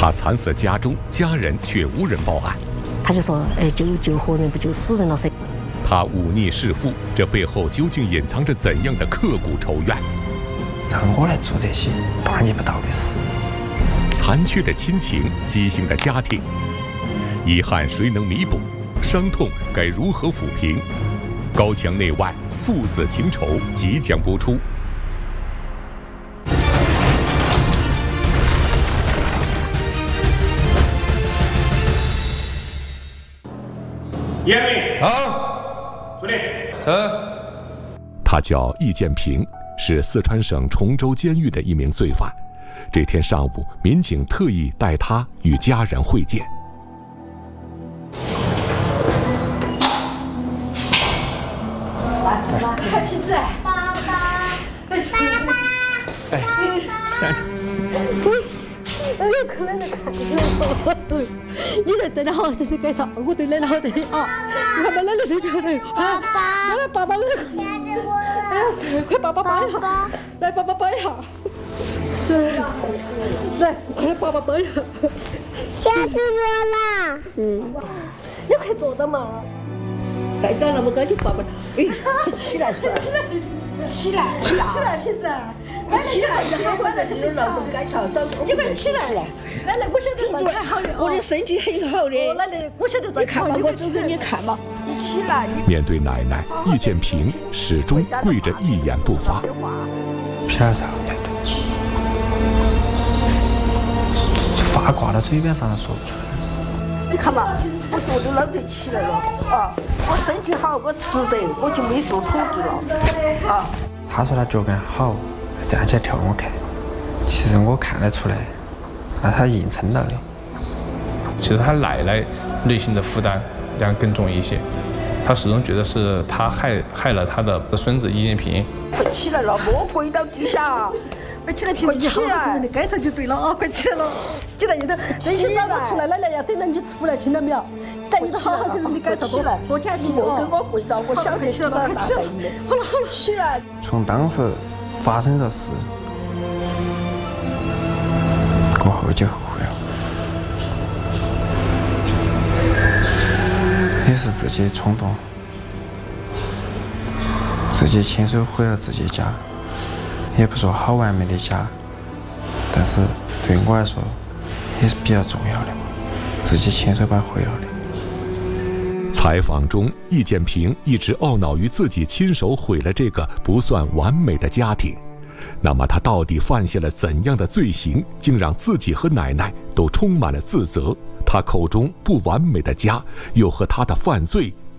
他惨死家中，家人却无人报案。 他就说：“哎，救活人不救死人了噻。” 他忤逆弑父，这背后究竟隐藏着怎样的刻骨仇怨？ 让我来做这些大逆不道的事。 残缺的亲情，畸形的家庭，遗憾谁能弥补？伤痛该如何抚平？高墙内外，父子情仇即将播出。 严明好， 出列。 是。 他叫易建平，是四川省崇州监狱的一名罪犯。这天上午，民警特意带他与家人会见。 看瓶子，爸爸， 哎， 我从奶奶看你，你在对奶好生在干啥？我对奶奶好的啊！你看把奶奶睡觉了啊！来来，爸爸来，哎，快爸爸抱一下，来爸爸抱一下，来，快来爸爸抱一下。 吓死我了！ 你快坐到嘛！ 再找那么高就抱不到。哎，起来，起来，起来，起来，瓶子。起来，好快来的是劳动改造，找工你快起来！奶奶，我晓得状态好的， 我的身体很好的。 奶奶，我晓得你看嘛，我走给你看嘛。你起来。 面对奶奶，易建平始终跪着一言不发。 凭啥面对？话挂到嘴边上都说不出来。 你看嘛，我肚子老就起来了啊！我身体好，我吃得，我就没做统计了啊。 他说他脚感好，站起来跳我看。其实我看得出来，那他硬撑了的。 其实他奶奶内心的负担这样更重一些，他始终觉得是他害了他的孙子易建平。 快起来了，莫跪到地下。 快起来，平时你好好生的该上就对了啊！快起来了，起来，你都真心早点出来，奶奶要等到你出来，听到没有？但你都好好生的该上多加洗莫跟我跪到，我晓得是哪大背的。 好了， 起来。 从当时发生这事过后就后悔了，也是自己冲动，自己亲手毁了自己家。也不说好完美的家，但是对我来说也是比较重要的，自己亲手把毁了的。 采访中，易建平一直懊恼于自己亲手毁了这个不算完美的家庭。那么他到底犯下了怎样的罪行，竟让自己和奶奶都充满了自责？他口中不完美的家，又和他的犯罪